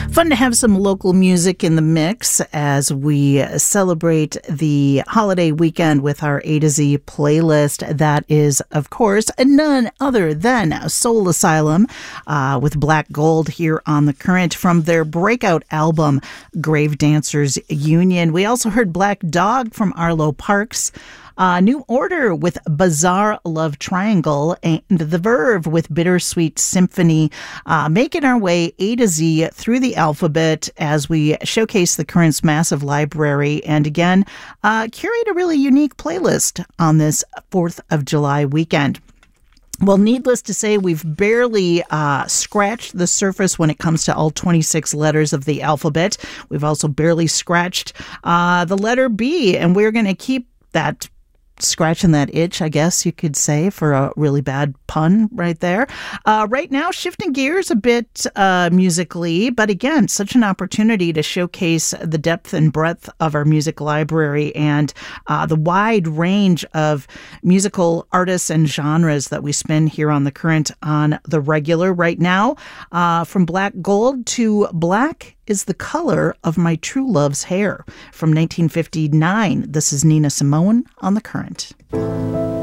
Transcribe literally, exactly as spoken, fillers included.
Fun to have some local music in the mix as we celebrate the holiday weekend with our A to Z playlist. That is, of course, none other than Soul Asylum uh, with Black Gold here on The Current from their breakout album, Grave Dancers Union. We also heard Black Dog from Arlo Parks. Uh, New Order with Bizarre Love Triangle, and The Verve with Bittersweet Symphony, uh, making our way A to Z through the alphabet as we showcase the Current's massive library and again, uh, curate a really unique playlist on this fourth of July weekend. Well, needless to say, we've barely uh, scratched the surface when it comes to all twenty-six letters of the alphabet. We've also barely scratched uh, the letter B, and we're going to keep that scratching that itch, I guess you could say, for a really bad pun right there. Uh, right now, shifting gears a bit uh, musically, but again, such an opportunity to showcase the depth and breadth of our music library and uh, the wide range of musical artists and genres that we spin here on The Current on the regular. Right now, uh, from Black Gold to Black is the Color of My True Love's Hair from nineteen fifty-nine. This is Nina Simone on The Current.